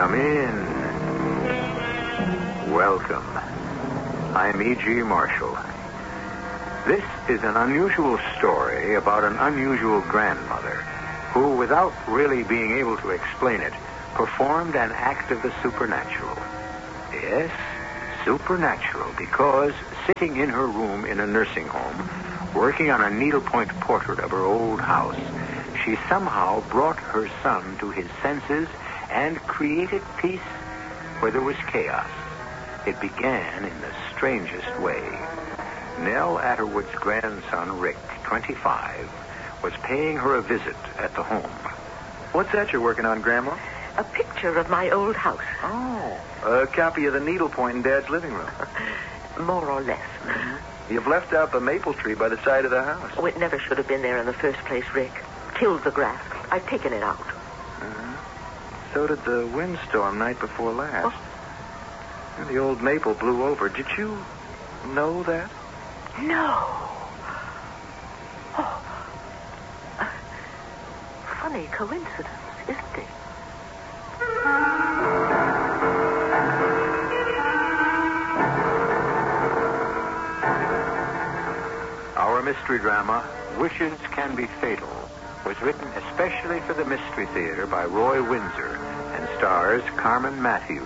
Come in. Welcome. I'm E.G. Marshall. This is an unusual story about an unusual grandmother who, without really being able to explain it, performed an act of the supernatural. Yes, supernatural, because sitting in her room in a nursing home, working on a needlepoint portrait of her old house, she somehow brought her son to his senses and created peace where there was chaos. It began in the strangest way. Nell Atterwood's grandson, Rick, 25, was paying her a visit at the home. What's that you're working on, Grandma? A picture of my old house. Oh, a copy of the needlepoint in Dad's living room. More or less. You've left out the maple tree by the side of the house. Oh, it never should have been there in the first place, Rick. Killed the grass. I've taken it out. So did the windstorm night before last. And the old maple blew over. Did you know that? No. Oh. Funny coincidence, isn't it? Our mystery drama, Wishes Can Be Fatal, was written especially for the Mystery Theater by Roy Windsor and stars Carmen Matthews.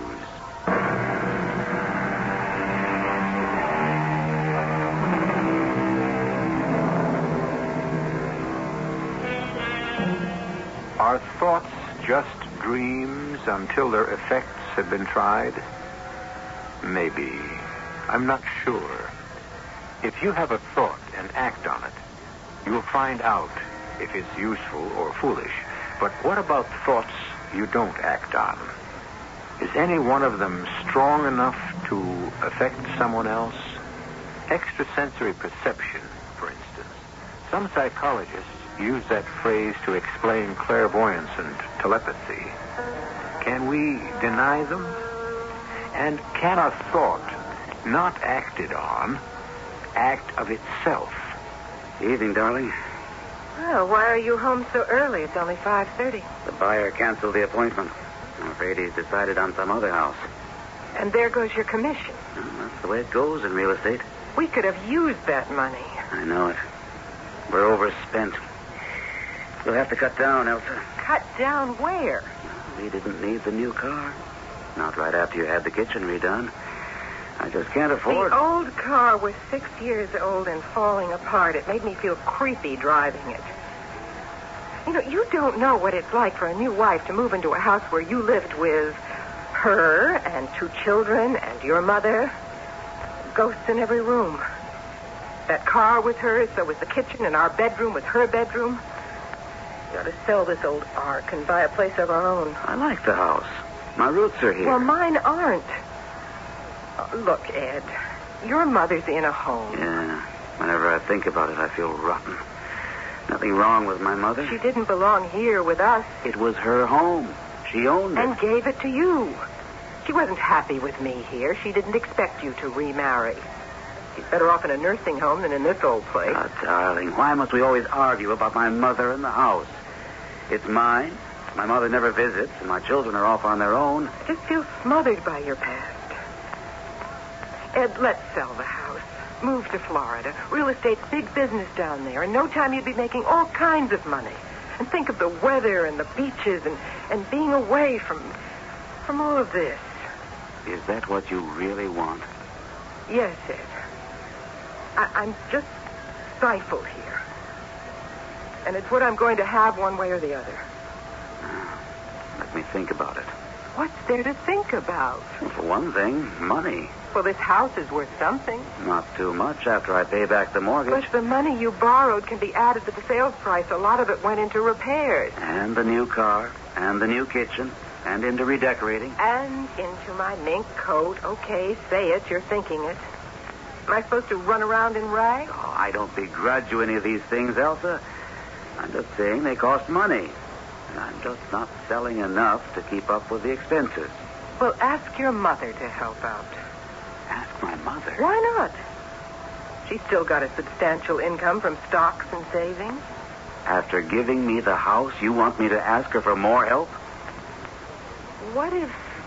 Are thoughts just dreams until their effects have been tried? Maybe. I'm not sure. If you have a thought and act on it, you'll find out if it's useful or foolish. But what about thoughts you don't act on? Is any one of them strong enough to affect someone else? Extrasensory perception, for instance. Some psychologists use that phrase to explain clairvoyance and telepathy. Can we deny them? And can a thought not acted on act of itself? Evening, darling. Well, why are you home so early? It's only 5:30. The buyer canceled the appointment. I'm afraid he's decided on some other house. And there goes your commission. Well, that's the way it goes in real estate. We could have used that money. I know it. We're overspent. We'll have to cut down, Elsa. Cut down where? We didn't need the new car. Not right after you had the kitchen redone. I just can't afford... The old car was 6 years old and falling apart. It made me feel creepy driving it. You know, you don't know what it's like for a new wife to move into a house where you lived with her and 2 children and your mother. Ghosts in every room. That car was hers, so was the kitchen, and our bedroom was her bedroom. We ought to sell this old Ark and buy a place of our own. I like the house. My roots are here. Well, mine aren't. Look, Ed, your mother's in a home. Yeah. Whenever I think about it, I feel rotten. Nothing wrong with my mother. She didn't belong here with us. It was her home. She owned it. And gave it to you. She wasn't happy with me here. She didn't expect you to remarry. She's better off in a nursing home than in this old place. Oh, darling, why must we always argue about my mother and the house? It's mine. My mother never visits, and my children are off on their own. I just feel smothered by your past. Ed, let's sell the house. Move to Florida. Real estate's big business down there. In no time you'd be making all kinds of money. And think of the weather and the beaches and being away from all of this. Is that what you really want? Yes, Ed. I'm just stifled here. And it's what I'm going to have one way or the other. Let me think about it. What's there to think about? Well, for one thing, money. Well, this house is worth something. Not too much after I pay back the mortgage. But the money you borrowed can be added to the sales price. A lot of it went into repairs. And the new car, and the new kitchen, and into redecorating. And into my mink coat. Okay, say it. You're thinking it. Am I supposed to run around in rags? Oh, I don't begrudge you any of these things, Elsa. I'm just saying they cost money. And I'm just not selling enough to keep up with the expenses. Well, ask your mother to help out. Ask my mother? Why not? She's still got a substantial income from stocks and savings. After giving me the house, you want me to ask her for more help? What if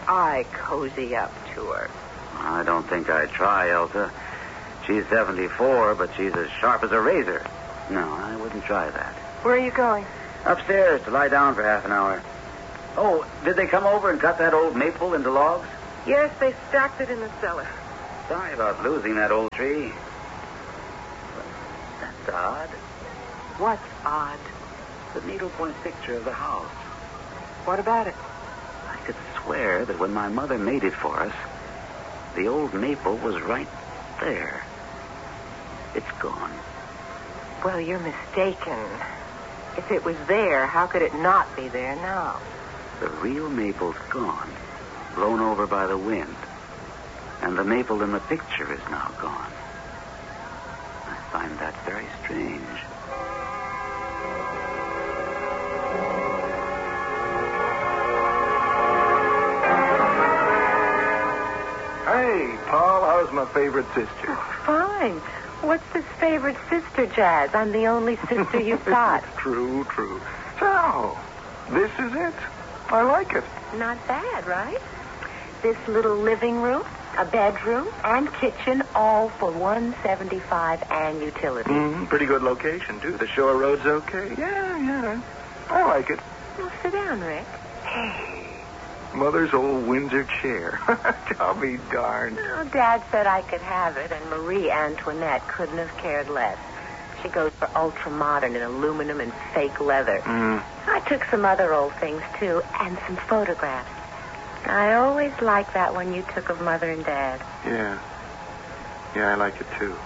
I cozy up to her. I don't think I'd try, Elsa. She's 74, but she's as sharp as a razor. No, I wouldn't try that. Where are you going? Upstairs to lie down for half an hour. Oh, did they come over and cut that old maple into logs? Yes, they stacked it in the cellar. Sorry about losing that old tree. That's odd. What's odd? The needlepoint picture of the house. What about it? I could swear that when my mother made it for us, the old maple was right there. It's gone. Well, you're mistaken. If it was there, how could it not be there now? The real maple's gone, blown over by the wind. And the maple in the picture is now gone. I find that very strange. Hey, Paul, how's my favorite sister? Oh, fine. What's this favorite sister, Jazz? I'm the only sister you've got. True. So, this is it. I like it. Not bad, right? This little living room, a bedroom, and kitchen, all for $175 and utilities. Pretty good location, too. The shore road's okay. Yeah. I like it. Well, sit down, Rick. Mother's old Windsor chair. I'll be darned. Well, Dad said I could have it, and Marie Antoinette couldn't have cared less. She goes for ultra-modern in aluminum and fake leather. I took some other old things, too, and some photographs. I always liked that one you took of Mother and Dad. Yeah, I like it, too.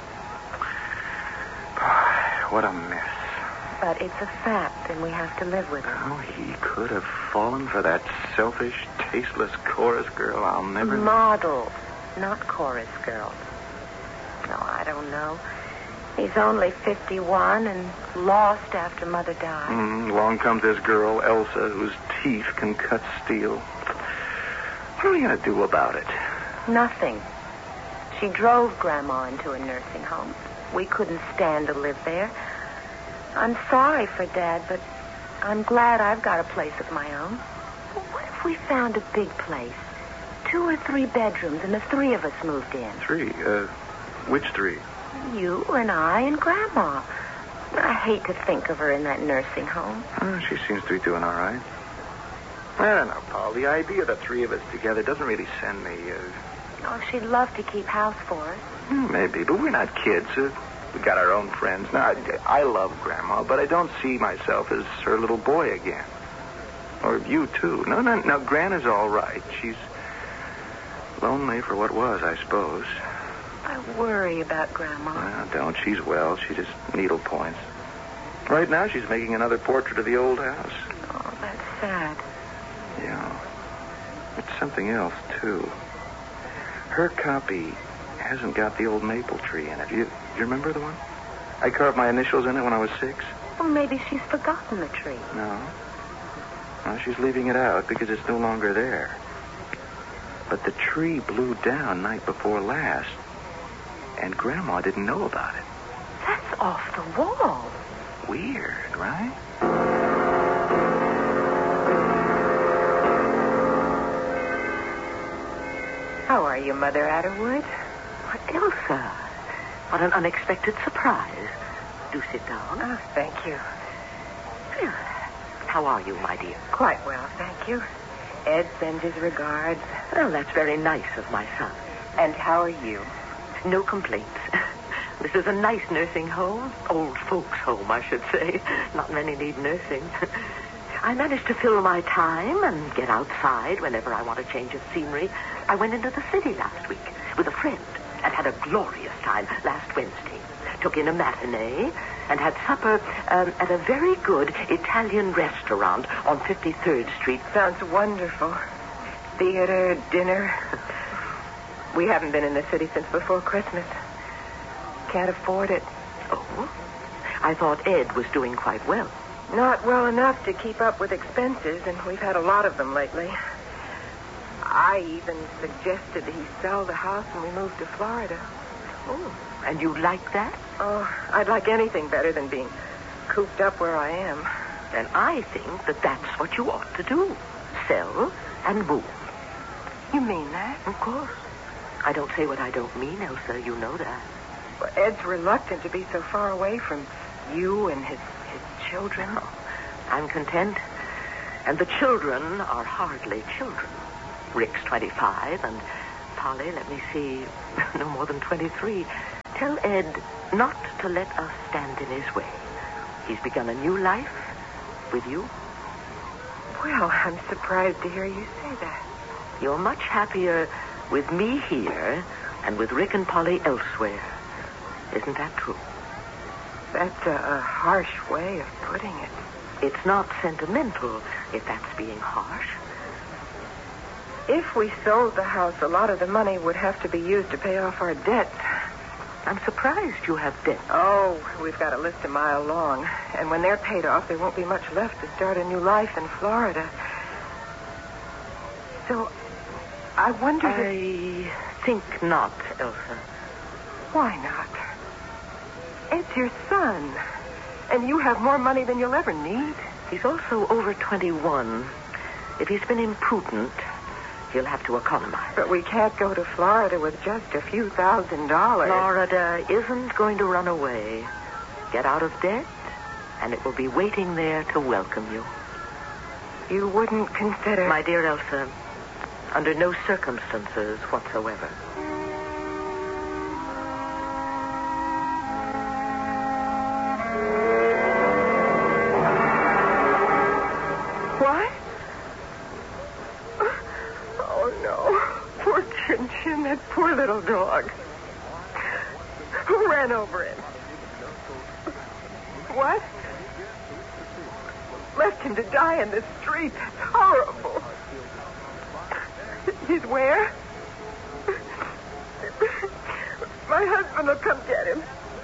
What a mess. But it's a fact, and we have to live with it. Oh, he could have fallen for that selfish, tasteless chorus girl. I'll never... Model, not chorus girl. No, I don't know. He's only 51 and lost after Mother died. Along comes this girl, Elsa, whose teeth can cut steel. What are we going to do about it? Nothing. She drove Grandma into a nursing home. We couldn't stand to live there. I'm sorry for Dad, but I'm glad I've got a place of my own. What if we found a big place? 2 or 3 bedrooms, and the 3 of us moved in. 3? Which 3? You and I and Grandma. I hate to think of her in that nursing home. She seems to be doing all right. I don't know, Paul. The idea of the 3 of us together doesn't really send me... Oh, she'd love to keep house for us. Maybe, but we're not kids. We got our own friends. Now, I love Grandma, but I don't see myself as her little boy again. Or you, too. No, Gran is all right. She's lonely for what was, I suppose. I worry about Grandma. Well, don't. She's well. She just needle points. Right now, she's making another portrait of the old house. Oh, that's sad. Yeah. It's something else, too. Her copy hasn't got the old maple tree in it. You remember the one? I carved my initials in it when I was 6. Well, maybe she's forgotten the tree. No. No, she's leaving it out because it's no longer there. But the tree blew down night before last, and Grandma didn't know about it. That's off the wall. Weird, right? How are you, Mother Atterwood? What, Elsa? What an unexpected surprise. Do sit down. Oh, thank you. Well, how are you, my dear? Quite well, thank you. Ed sends his regards. Well, that's very nice of my son. And how are you? No complaints. This is a nice nursing home. Old folks' home, I should say. Not many need nursing. I managed to fill my time and get outside whenever I want a change of scenery. I went into the city last week with a friend and had a glorious time last Wednesday. Took in a matinee and had supper at a very good Italian restaurant on 53rd Street. Sounds wonderful. Theater, dinner. We haven't been in the city since before Christmas. Can't afford it. Oh? I thought Ed was doing quite well. Not well enough to keep up with expenses, and we've had a lot of them lately. I even suggested he sell the house when we moved to Florida. Oh, and you like that? Oh, I'd like anything better than being cooped up where I am. Then I think that that's what you ought to do. Sell and move. You mean that? Of course. I don't say what I don't mean, Elsa. You know that. Well, Ed's reluctant to be so far away from you and his children. No, I'm content. And the children are hardly children. Rick's 25, and Polly, let me see, no more than 23. Tell Ed not to let us stand in his way. He's begun a new life with you. Well, I'm surprised to hear you say that. You're much happier with me here and with Rick and Polly elsewhere. Isn't that true? That's a harsh way of putting it. It's not sentimental, if that's being harsh. If we sold the house, a lot of the money would have to be used to pay off our debt. I'm surprised you have debt. Oh, we've got a list a mile long. And when they're paid off, there won't be much left to start a new life in Florida. So, I wonder I think not, Elsa. Why not? Ed's your son. And you have more money than you'll ever need. He's also over 21. If he's been imprudent, he'll have to economize. But we can't go to Florida with just a few $1,000. Florida isn't going to run away. Get out of debt, and it will be waiting there to welcome you. You wouldn't consider... My dear Elsa, under no circumstances whatsoever. What? Oh, no. Poor Chin Chin, that poor little dog. Who ran over him? What? Left him to die in the street. That's horrible. He's where? My husband will come get him.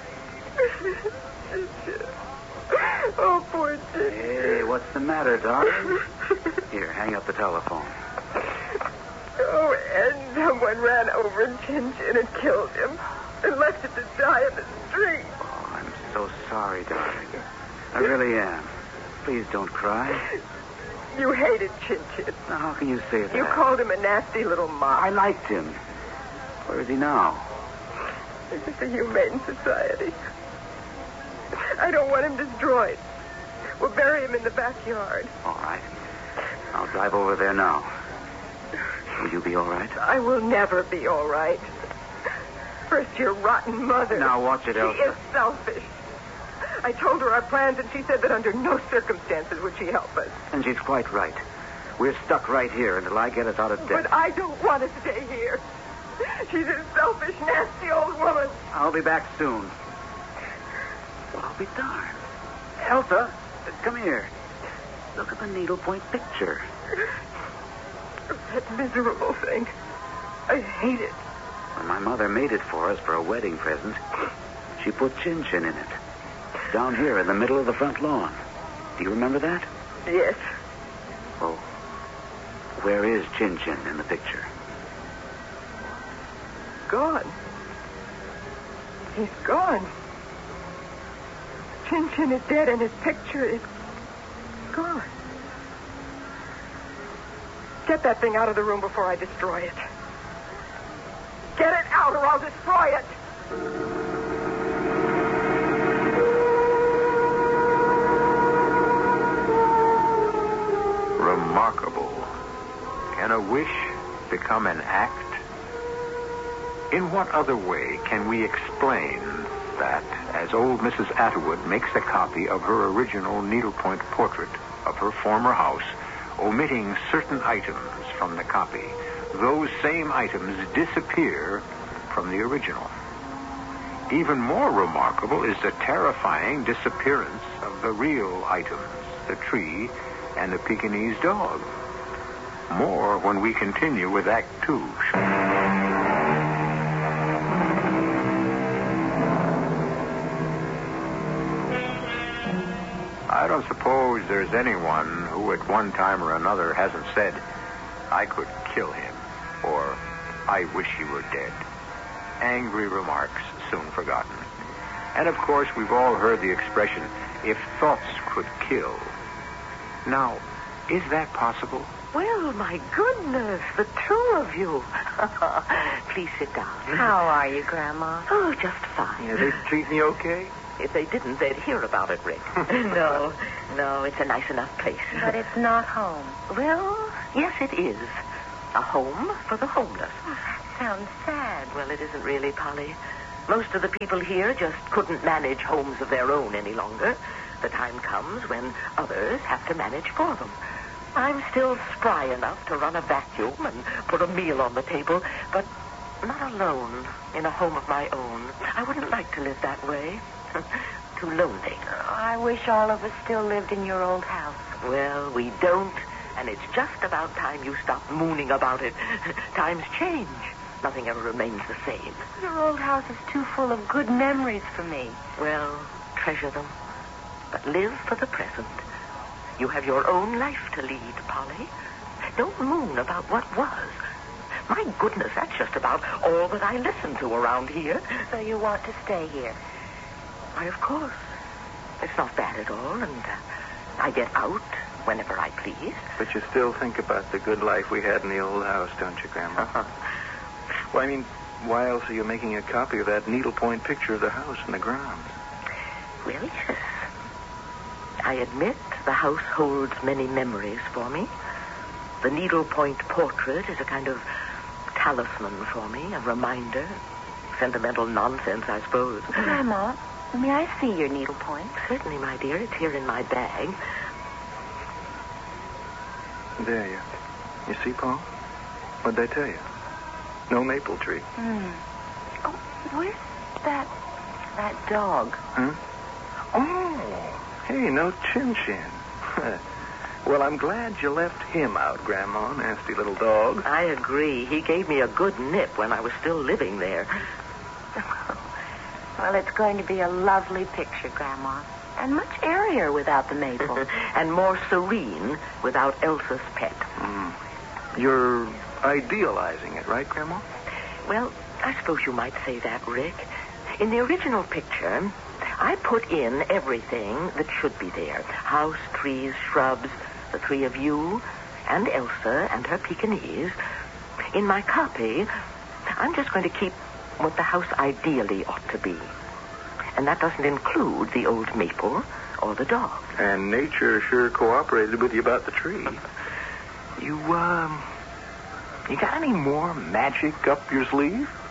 Oh, poor Chin. Hey, what's the matter, darling? Here, hang up the telephone. Oh, Ed, someone ran over Chin Chin and killed him and left him to die in the street. Oh, I'm so sorry, darling. I really am. Please don't cry. You hated Chin Chin. Now, how can you say that? You called him a nasty little mob. I liked him. Where is he now? It's a humane society. I don't want him destroyed. We'll bury him in the backyard. All right. I'll drive over there now. Will you be all right? I will never be all right. First, your rotten mother. Now, watch it, Elsa. She is selfish. I told her our plans, and she said that under no circumstances would she help us. And she's quite right. We're stuck right here until I get us out of debt. But I don't want to stay here. She's a selfish, nasty old woman. I'll be back soon. Well, I'll be darned. Elsa, come here. Look at the needlepoint picture. That miserable thing. I hate it. When my mother made it for us for a wedding present, she put Chin Chin in it. Down here in the middle of the front lawn. Do you remember that? Yes. Oh, where is Chin Chin in the picture? Gone. He's gone. Chin Chin is dead and his picture is gone. Get that thing out of the room before I destroy it. Get it out or I'll destroy it. Remarkable. Can a wish become an act? In what other way can we explain that as old Mrs. Atwood makes a copy of her original needlepoint portrait of her former house, omitting certain items from the copy, those same items disappear from the original? Even more remarkable is the terrifying disappearance of the real items, the tree and the Pekingese dog. More when we continue with Act 2. I don't suppose there's anyone who at one time or another hasn't said, I could kill him, or I wish he were dead. Angry remarks soon forgotten. And of course, we've all heard the expression, if thoughts could kill. Now, is that possible? Well, my goodness, the two of you. Please sit down. How are you, Grandma? Oh, just fine. Yeah, they treat me okay? If they didn't, they'd hear about it, Rick. No, it's a nice enough place. But it's not home. Well, yes, it is. A home for the homeless. Oh, that sounds sad. Well, it isn't really, Polly. Most of the people here just couldn't manage homes of their own any longer. The time comes when others have to manage for them. I'm still spry enough to run a vacuum and put a meal on the table, but not alone in a home of my own. I wouldn't like to live that way. Too lonely. I wish all of us still lived in your old house. Well, we don't, and it's just about time you stop mooning about it. Times change. Nothing ever remains the same. Your old house is too full of good memories for me. Well, treasure them, but live for the present. You have your own life to lead, Polly. Don't moon about what was. My goodness, that's just about all that I listen to around here. So you want to stay here? Why, of course. It's not bad at all, and I get out whenever I please. But you still think about the good life we had in the old house, don't you, Grandma? Uh-huh. Well, I mean, why else are you making a copy of that needlepoint picture of the house and the grounds? Well, yes. I admit the house holds many memories for me. The needlepoint portrait is a kind of talisman for me, a reminder. Sentimental nonsense, I suppose. Grandma, may I see your needlepoint? Certainly, my dear. It's here in my bag. There you see, Paul? What'd they tell you? No maple tree. Oh, where's that dog? Huh? Oh, hey, no Chin-Chin. Well, I'm glad you left him out, Grandma, nasty little dog. I agree. He gave me a good nip when I was still living there. Well, it's going to be a lovely picture, Grandma. And much airier without the maple. And more serene without Elsa's pet. You're idealizing it, right, Grandma? Well, I suppose you might say that, Rick. In the original picture, I put in everything that should be there. House, trees, shrubs, the three of you, and Elsa and her Pekingese. In my copy, I'm just going to keep what the house ideally ought to be. And that doesn't include the old maple or the dog. And nature sure cooperated with you about the tree. You got any more magic up your sleeve?